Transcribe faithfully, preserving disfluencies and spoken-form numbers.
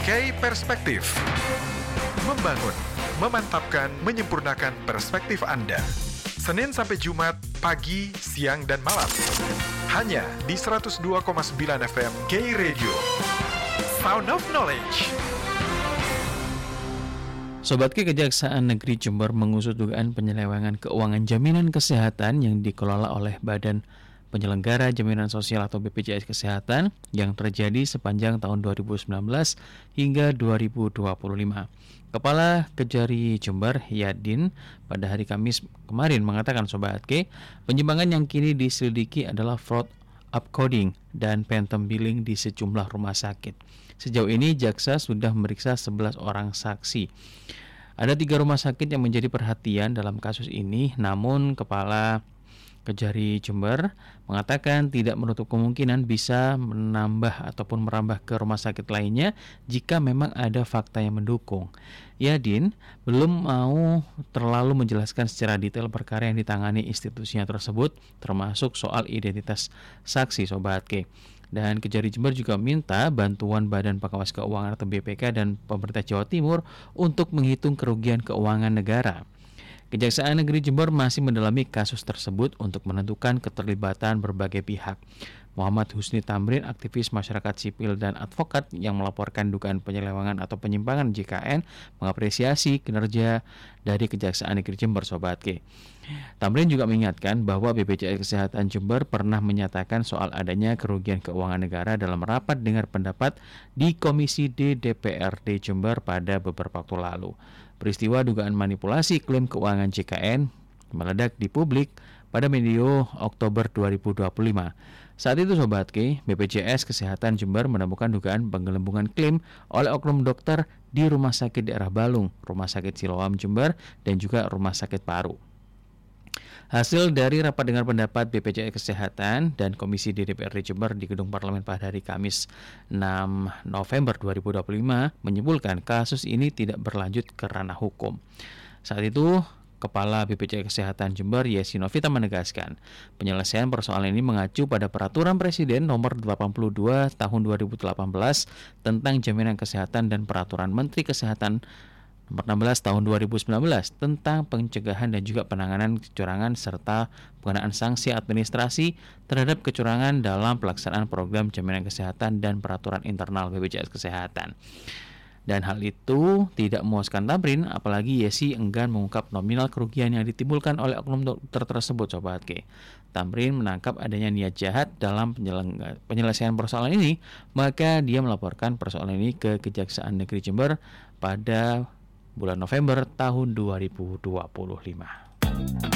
K Perspektif. Membangun, memantapkan, menyempurnakan perspektif Anda. Senin sampai Jumat, pagi, siang, dan malam. Hanya di seratus dua koma sembilan F M K Radio. Sound of Knowledge. Sobat K, Kejaksaan Negeri Jember mengusut dugaan penyelewengan keuangan jaminan kesehatan yang dikelola oleh Badan Penyelenggara Jaminan Sosial atau B P J S Kesehatan yang terjadi sepanjang tahun dua ribu sembilan belas hingga dua ribu dua puluh lima. Kepala Kejari Jember, Yadin, pada hari Kamis kemarin mengatakan, Sobat K, penyimpangan yang kini diselidiki adalah fraud upcoding dan phantom billing di sejumlah rumah sakit. Sejauh ini jaksa sudah memeriksa sebelas orang saksi. Ada tiga rumah sakit yang menjadi perhatian dalam kasus ini, namun Kepala Kejari Jember mengatakan tidak menutup kemungkinan bisa menambah ataupun merambah ke rumah sakit lainnya jika memang ada fakta yang mendukung. Yadin belum mau terlalu menjelaskan secara detail perkara yang ditangani institusinya tersebut, termasuk soal identitas saksi, Sobat K. Dan Kejari Jember juga minta bantuan Badan Pengawas Keuangan atau B P K dan pemerintah Jawa Timur untuk menghitung kerugian keuangan negara. Kejaksaan Negeri Jember masih mendalami kasus tersebut untuk menentukan keterlibatan berbagai pihak. Muhammad Husni Tamrin, aktivis masyarakat sipil dan advokat yang melaporkan dugaan penyelewengan atau penyimpangan J K N, mengapresiasi kinerja dari Kejaksaan Negeri Jember, Sobat K. Tamrin juga mengingatkan bahwa B P J S Kesehatan Jember pernah menyatakan soal adanya kerugian keuangan negara dalam rapat dengar pendapat di Komisi D D P R D Jember pada beberapa waktu lalu. Peristiwa dugaan manipulasi klaim keuangan J K N meledak di publik pada medio Oktober dua ribu dua puluh lima. Saat itu, Sobat K, B P J S Kesehatan Jember menemukan dugaan penggelembungan klaim oleh oknum dokter di Rumah Sakit Daerah Balung, Rumah Sakit Siloam Jember, dan juga Rumah Sakit Paru. Hasil dari rapat dengar pendapat B P J S Kesehatan dan Komisi D D P R D Jember di Gedung Parlemen pada hari Kamis enam November dua ribu dua puluh lima menyimpulkan kasus ini tidak berlanjut ke ranah hukum. Saat itu, Kepala B P J S Kesehatan Jember, Yesi Novita, menegaskan penyelesaian persoalan ini mengacu pada Peraturan Presiden Nomor delapan puluh dua Tahun dua ribu delapan belas tentang Jaminan Kesehatan dan Peraturan Menteri Kesehatan Nomor enam belas Tahun dua ribu sembilan belas tentang pencegahan dan juga penanganan kecurangan serta pengenaan sanksi administrasi terhadap kecurangan dalam pelaksanaan program jaminan kesehatan dan peraturan internal B P J S Kesehatan. Dan hal itu tidak memuaskan Tamrin, apalagi Yesi enggan mengungkap nominal kerugian yang ditimbulkan oleh oknum dokter tersebut, Sobat K. Tamrin menangkap adanya niat jahat dalam penyelesaian persoalan ini, maka dia melaporkan persoalan ini ke Kejaksaan Negeri Jember pada bulan November tahun dua ribu dua puluh lima.